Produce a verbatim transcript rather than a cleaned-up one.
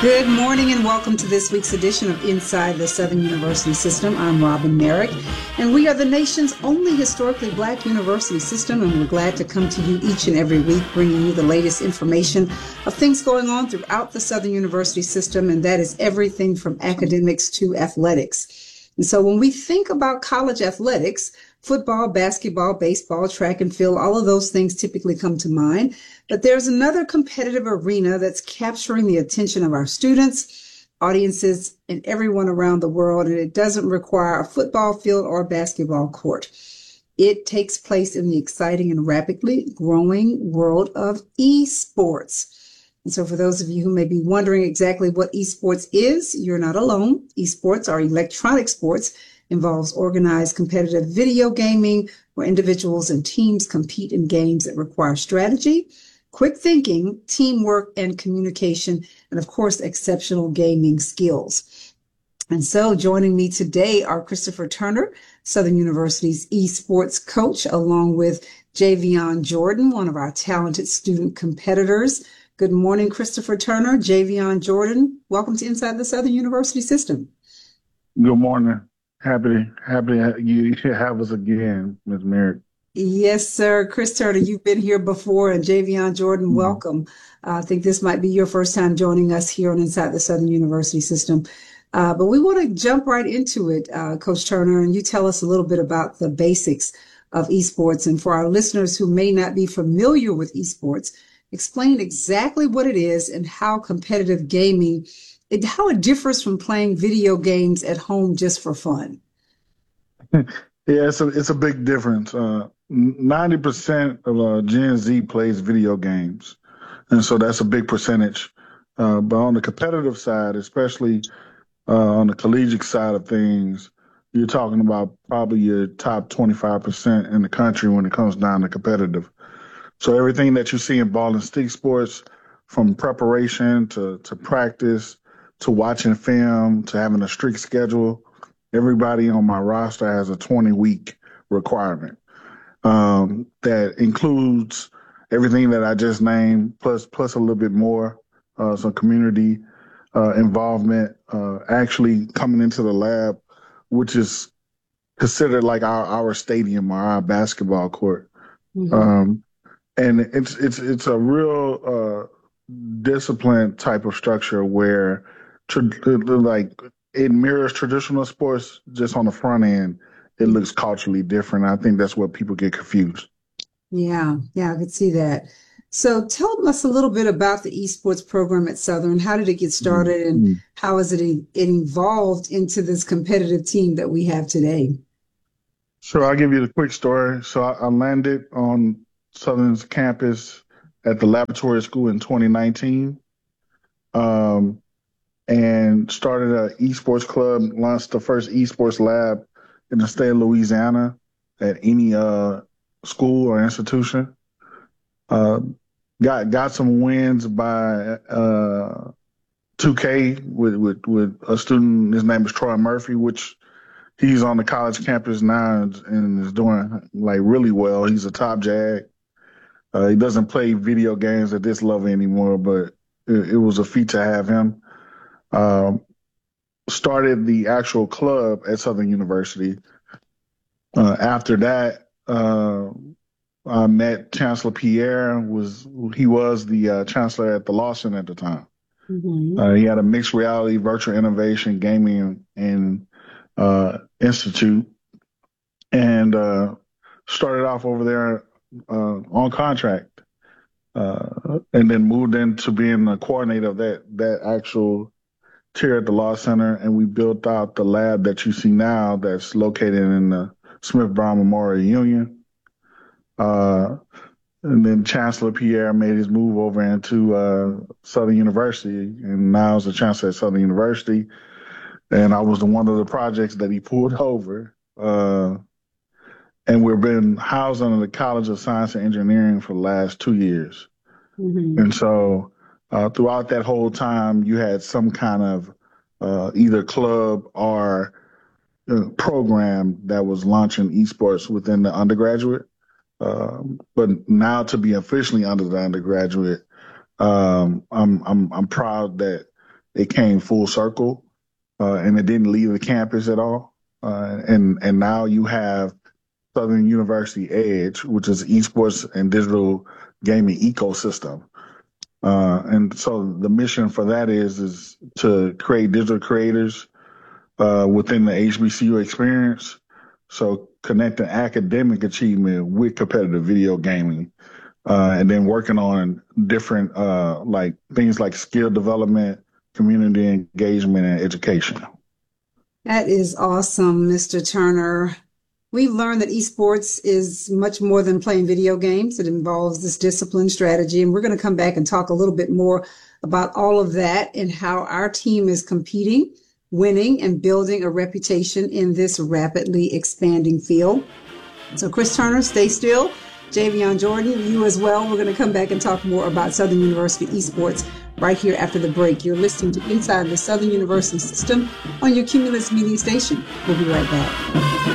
Good morning and welcome to this week's edition of Inside the Southern University System. I'm Robin Merrick, and we are the nation's only historically black university system, and we're glad to come to you each and every week bringing you the latest information of things going on throughout the Southern University System, and that is everything from academics to athletics. And so when we think about college athletics, football, basketball, baseball, track and field, all of those things typically come to mind. But there's another competitive arena that's capturing the attention of our students, audiences, and everyone around the world. And it doesn't require a football field or a basketball court. It takes place in the exciting and rapidly growing world of esports. And so for those of you who may be wondering exactly what esports is, you're not alone. Esports are electronic sports, involves organized competitive video gaming where individuals and teams compete in games that require strategy, quick thinking, teamwork, and communication, and of course, exceptional gaming skills. And so joining me today are Christopher Turner, Southern University's esports coach, along with Javion Jordan, one of our talented student competitors. Good morning, Christopher Turner, Javion Jordan. Welcome to Inside the Southern University System. Good morning. Happy, happy you have us again, Miz Merrick. Yes, sir. Chris Turner, you've been here before, and Javion Jordan, mm-hmm. welcome. Uh, I think this might be your first time joining us here on Inside the Southern University System. Uh, but we want to jump right into it, uh, Coach Turner, and you tell us a little bit about the basics of esports. And for our listeners who may not be familiar with esports, explain exactly what it is and how competitive gaming It, how it differs from playing video games at home just for fun. Yeah, it's a, it's a big difference. Uh, ninety percent of uh, Gen Z plays video games, and so that's a big percentage. Uh, but on the competitive side, especially uh, on the collegiate side of things, you're talking about probably your top twenty-five percent in the country when it comes down to competitive. So everything that you see in ball and stick sports, from preparation to, to practice, to watching film, to having a strict schedule, everybody on my roster has a twenty-week requirement um, that includes everything that I just named, plus plus a little bit more, uh, some community uh, involvement, uh, actually coming into the lab, which is considered like our, our stadium or our basketball court. Mm-hmm. Um, and it's it's it's a real uh, disciplined type of structure where like it mirrors traditional sports, just on the front end, it looks culturally different. I think that's what people get confused. Yeah, yeah, I could see that. So tell us a little bit about the esports program at Southern. How did it get started, and mm-hmm. how is it, it evolved into this competitive team that we have today? Sure, I'll give you the quick story. So I, I landed on Southern's campus at the laboratory school in twenty nineteen. Um, and started an esports club, launched the first esports lab in the state of Louisiana at any uh, school or institution. Uh, got got some wins by uh, two K with, with, with a student, his name is Troy Murphy, which he's on the college campus now and, and is doing like really well. He's a top jag. Uh, he doesn't play video games at this level anymore, but it, it was a feat to have him. Um, started the actual club at Southern University. Uh, after that, uh, I met Chancellor Pierre. Was he was the uh, chancellor at the Lawson at the time. Mm-hmm. Uh, he had a mixed reality, virtual innovation, gaming, and uh, institute, and uh, started off over there uh, on contract, uh, and then moved into being the coordinator of that that actual tier at the Law Center, and we built out the lab that you see now that's located in the Smith Brown Memorial Union. Uh, and then Chancellor Pierre made his move over into uh, Southern University, and now is the chancellor at Southern University. And I was the one of the projects that he pulled over. Uh, and we've been housed under the College of Science and Engineering for the last two years. Mm-hmm. And so uh, throughout that whole time, you had some kind of uh, either club or uh, program that was launching esports within the undergraduate. Um, but now to be officially under the undergraduate, um, I'm I'm I'm proud that it came full circle, uh, and it didn't leave the campus at all. Uh, and and now you have Southern University Edge, which is esports and digital gaming ecosystem. Uh, and so the mission for that is is to create digital creators uh, within the H B C U experience. So connecting academic achievement with competitive video gaming, uh, and then working on different uh, like things like skill development, community engagement, and education. That is awesome, Mister Turner. We've learned that esports is much more than playing video games. It involves this discipline strategy, and we're going to come back and talk a little bit more about all of that and how our team is competing, winning, and building a reputation in this rapidly expanding field. So Chris Turner, stay still. Javion Jordan, you as well. We're going to come back and talk more about Southern University esports right here after the break. You're listening to Inside the Southern University System on your Cumulus Media Station. We'll be right back.